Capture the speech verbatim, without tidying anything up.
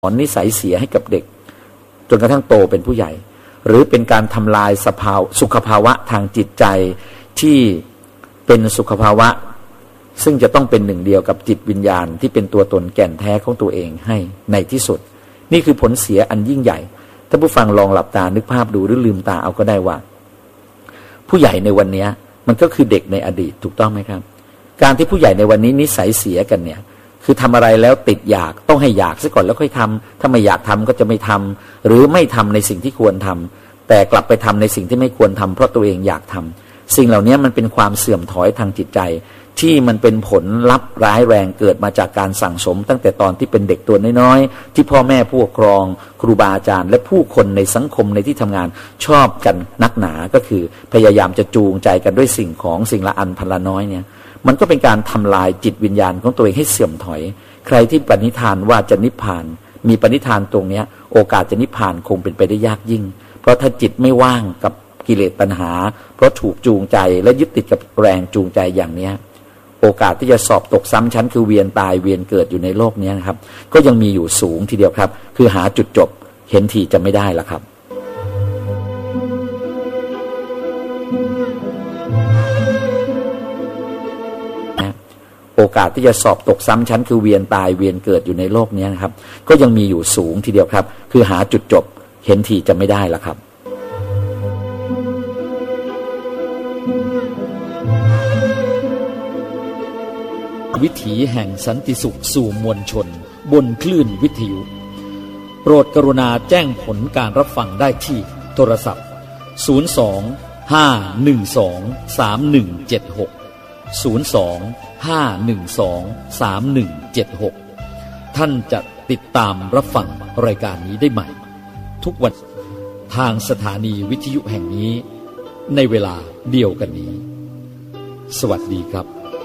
สอนนิสัยเสียให้กับเด็กจนกระทั่งโตเป็นผู้ใหญ่หรือเป็นการทำลายสภาวะสุขภาวะทางจิตใจที่เป็นสุขภาวะซึ่งจะต้องเป็นหนึ่งเดียวกับจิตวิญญาณที่เป็นตัวตนแก่นแท้ของตัวเองให้ในที่สุดนี่คือผลเสียอันยิ่งใหญ่ถ้าผู้ฟังลองหลับตานึกภาพดูหรือลืมตาเอาก็ได้ว่าผู้ใหญ่ในวันนี้มันก็คือเด็กในอดีตถูกต้องไหมครับการที่ผู้ใหญ่ในวันนี้นิสัยเสียกันเนี่ยคือทำอะไรแล้วติดอยากต้องให้อยากซะก่อนแล้วค่อยทำถ้าไม่อยากทำก็จะไม่ทำหรือไม่ทำในสิ่งที่ควรทำแต่กลับไปทำในสิ่งที่ไม่ควรทำเพราะตัวเองอยากทำสิ่งเหล่านี้มันเป็นความเสื่อมถอยทางจิตใจที่มันเป็นผลลัพธ์ร้ายแรงเกิดมาจากการสั่งสมตั้งแต่ตอนที่เป็นเด็กตัวน้อยๆที่พ่อแม่ผู้ปกครองครูบาอาจารย์และผู้คนในสังคมในที่ทำงานชอบกันนักหนาก็คือพยายามจะจูงใจกันด้วยสิ่งของสิ่งละอันพันละน้อยเนี่ยมันก็เป็นการทำลายจิตวิญญาณของตัวเองให้เสื่อมถอยใครที่ปณิธานว่าจะนิพพานมีปณิธานตรงนี้โอกาสจะนิพพานคงเป็นไปได้ยากยิ่งเพราะถ้าจิตไม่ว่างกับกิเลสตัณหาเพราะถูกจูงใจและยึดติดกับแรงจูงใจอย่างนี้โอกาสที่จะสอบตกซ้ำชั้นคือเวียนตายเวียนเกิดอยู่ในโลกนี้นะครับก็ยังมีอยู่สูงทีเดียวครับคือหาจุดจบเห็นทีจะไม่ได้ละครับโอกาสที่จะสอบตกซ้ำชั้นคือเวียนตายเวียนเกิดอยู่ในโลกนี้นะครับก็ยังมีอยู่สูงทีเดียวครับคือหาจุดจบเห็นทีจะไม่ได้ละครับวิถีแห่งสันติสุขสู่มวลชนบนคลื่นวิทยุโปรดกรุณาแจ้งผลการรับฟังได้ที่โทรศัพท์ศูนย์ สอง ห้า หนึ่ง สอง สาม หนึ่ง เจ็ด หก ศูนย์ สอง ห้า หนึ่ง สอง สาม หนึ่ง เจ็ด หกท่านจะติดตามรับฟังรายการนี้ได้ใหม่ทุกวันทางสถานีวิทยุแห่งนี้ในเวลาเดียวกันนี้สวัสดีครับ